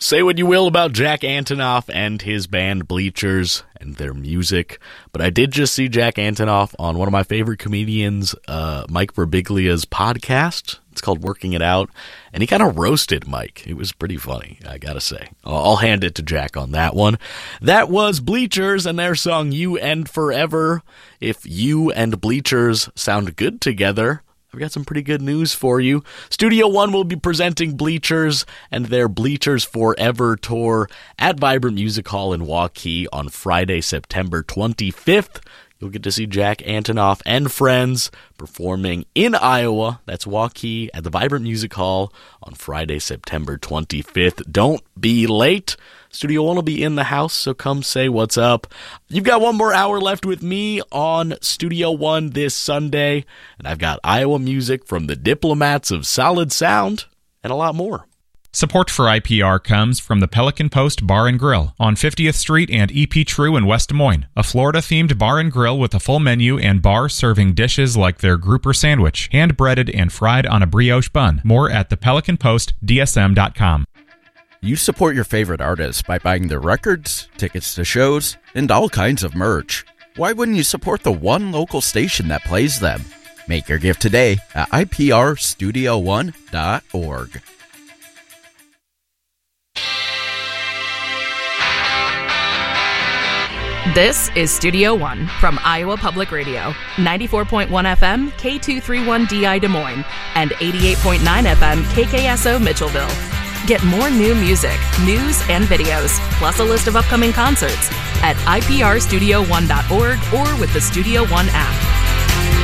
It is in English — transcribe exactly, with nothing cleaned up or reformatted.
Say what you will about Jack Antonoff and his band Bleachers and their music, but I did just see Jack Antonoff on one of my favorite comedians, uh, Mike Birbiglia's podcast. It's called Working It Out, and he kind of roasted Mike. It was pretty funny, I gotta say. I'll hand it to Jack on that one. That was Bleachers and their song You and Forever. If you and Bleachers sound good together, I've got some pretty good news for you. Studio One will be presenting Bleachers and their Bleachers Forever tour at Vibrant Music Hall in Waukee on Friday, September twenty-fifth. You'll get to see Jack Antonoff and friends performing in Iowa. That's Waukee at the Vibrant Music Hall on Friday, September twenty-fifth. Don't be late. Studio One will be in the house, so come say what's up. You've got one more hour left with me on Studio One this Sunday, and I've got Iowa music from the Diplomats of Solid Sound and a lot more. Support for I P R comes from the Pelican Post Bar and Grill on fiftieth Street and E P True in West Des Moines, a Florida-themed bar and grill with a full menu and bar serving dishes like their grouper sandwich, hand-breaded and fried on a brioche bun. More at the pelican post d s m dot com. You support your favorite artists by buying their records, tickets to shows, and all kinds of merch. Why wouldn't you support the one local station that plays them? Make your gift today at I P R studio one dot org. This is Studio One from Iowa Public Radio, ninety-four point one F M, K two thirty-one D I Des Moines, and eighty-eight point nine F M, K K S O Mitchellville. Get more new music, news, and videos, plus a list of upcoming concerts at I P R studio one dot org or with the Studio One app.